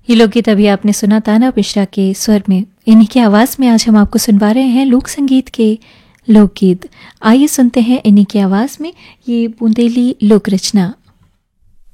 ये लोकगीत अभी आपने सुना ताना मिश्रा के स्वर में। इन्हीं की आवाज़ में आज हम आपको सुनवा रहे हैं लोक संगीत के लोकगीत। आइए सुनते हैं इन्हीं की आवाज़ में ये बुंदेली लोक रचना।